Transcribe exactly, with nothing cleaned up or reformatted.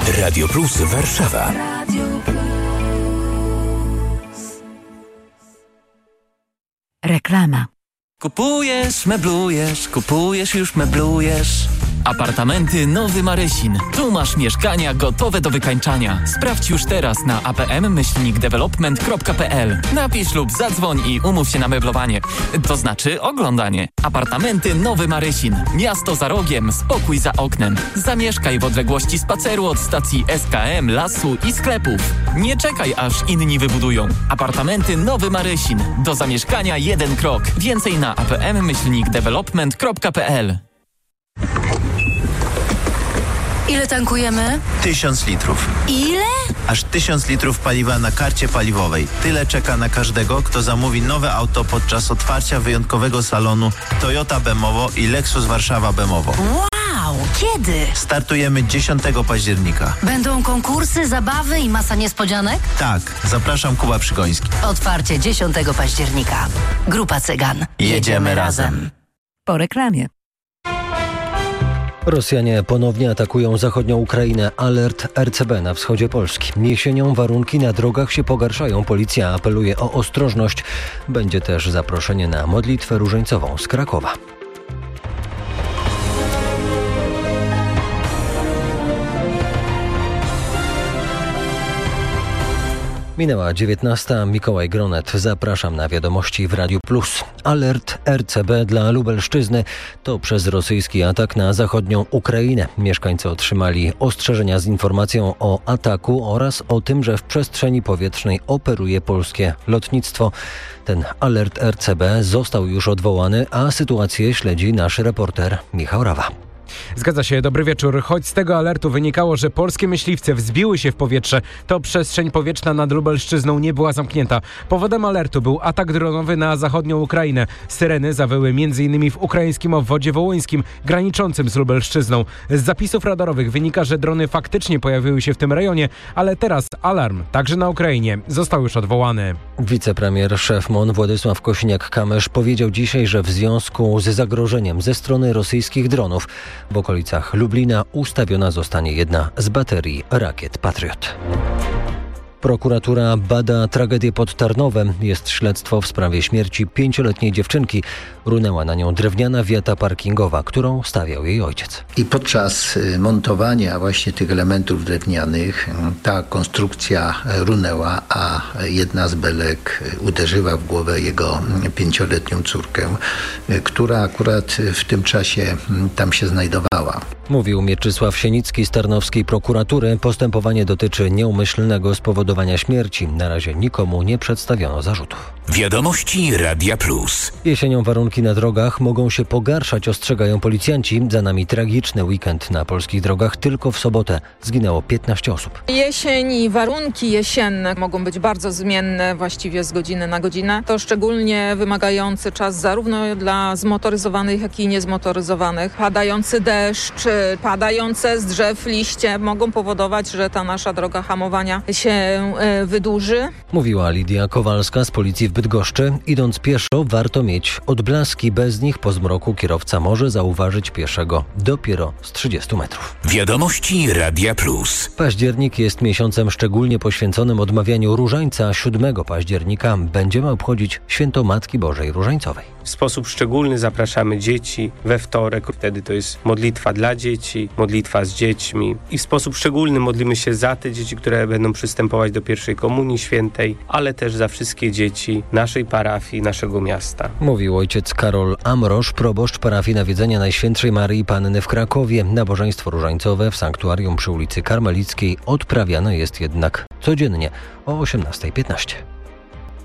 Radio Plus Warszawa. Reklama. Kupujesz, meblujesz, kupujesz, już meblujesz. Apartamenty Nowy Marysin. Tu masz mieszkania gotowe do wykańczania. Sprawdź już teraz na a p m myślnik development kropka p l. Napisz lub zadzwoń i umów się na meblowanie. To znaczy oglądanie. Apartamenty Nowy Marysin. Miasto za rogiem, spokój za oknem. Zamieszkaj w odległości spaceru od stacji S K M, lasu i sklepów. Nie czekaj, aż inni wybudują. Apartamenty Nowy Marysin. Do zamieszkania jeden krok. Więcej na a p m myślnik development kropka p l. Ile tankujemy? Tysiąc litrów. Ile? Aż tysiąc litrów paliwa na karcie paliwowej. Tyle czeka na każdego, kto zamówi nowe auto podczas otwarcia wyjątkowego salonu Toyota Bemowo i Lexus Warszawa Bemowo. Wow! Kiedy? Startujemy dziesiątego października. Będą konkursy, zabawy i masa niespodzianek? Tak, zapraszam, Kuba Przygoński. Otwarcie dziesiątego października. Grupa Cygan. Jedziemy razem. Po reklamie. Rosjanie ponownie atakują zachodnią Ukrainę. Alert R C B na wschodzie Polski. Jesienią warunki na drogach się pogarszają. Policja apeluje o ostrożność. Będzie też zaproszenie na modlitwę różańcową z Krakowa. Minęła dziewiętnasta. Mikołaj Gronet. Zapraszam na wiadomości w Radiu Plus. Alert R C B dla Lubelszczyzny to przez rosyjski atak na zachodnią Ukrainę. Mieszkańcy otrzymali ostrzeżenia z informacją o ataku oraz o tym, że w przestrzeni powietrznej operuje polskie lotnictwo. Ten alert R C B został już odwołany, a sytuację śledzi nasz reporter Michał Rawa. Zgadza się, dobry wieczór. Choć z tego alertu wynikało, że polskie myśliwce wzbiły się w powietrze, to przestrzeń powietrzna nad Lubelszczyzną nie była zamknięta. Powodem alertu był atak dronowy na zachodnią Ukrainę. Syreny zawyły m.in. w ukraińskim obwodzie wołyńskim, graniczącym z Lubelszczyzną. Z zapisów radarowych wynika, że drony faktycznie pojawiły się w tym rejonie, ale teraz alarm, także na Ukrainie, został już odwołany. Wicepremier szef M O N Władysław Kosiniak-Kamysz powiedział dzisiaj, że w związku z zagrożeniem ze strony rosyjskich dronów w okolicach Lublina ustawiona zostanie jedna z baterii rakiet Patriot. Prokuratura bada tragedię pod Tarnowem. Jest śledztwo w sprawie śmierci pięcioletniej dziewczynki. Runęła na nią drewniana wiata parkingowa, którą stawiał jej ojciec. I podczas montowania właśnie tych elementów drewnianych ta konstrukcja runęła, a jedna z belek uderzyła w głowę jego pięcioletnią córkę, która akurat w tym czasie tam się znajdowała. Mówił Mieczysław Sienicki z tarnowskiej prokuratury. Postępowanie dotyczy nieumyślnego spowodowania śmierci. Na razie nikomu nie przedstawiono zarzutów. Wiadomości Radia Plus. Jesienią warunki na drogach mogą się pogarszać, ostrzegają policjanci. Za nami tragiczny weekend na polskich drogach. Tylko w sobotę zginęło piętnaście osób. Jesień i warunki jesienne mogą być bardzo zmienne, właściwie z godziny na godzinę. To szczególnie wymagający czas zarówno dla zmotoryzowanych, jak i niezmotoryzowanych. Padający deszcz, padające z drzew liście mogą powodować, że ta nasza droga hamowania się wydłuży. Mówiła Lidia Kowalska z policji w Bydgoszczy. Idąc pieszo warto mieć odblaski. Bez nich po zmroku kierowca może zauważyć pieszego dopiero z trzydziestu metrów. Wiadomości Radia Plus. Październik jest miesiącem szczególnie poświęconym odmawianiu różańca. siódmego października będziemy obchodzić Święto Matki Bożej Różańcowej. W sposób szczególny zapraszamy dzieci we wtorek. Wtedy to jest modlitwa dla dzieci, modlitwa z dziećmi. I w sposób szczególny modlimy się za te dzieci, które będą przystępować do pierwszej komunii świętej, ale też za wszystkie dzieci naszej parafii, naszego miasta. Mówił ojciec Karol Amrosz, proboszcz parafii Nawiedzenia Najświętszej Maryi Panny w Krakowie. Nabożeństwo różańcowe w sanktuarium przy ulicy Karmelickiej odprawiane jest jednak codziennie o osiemnasta piętnaście.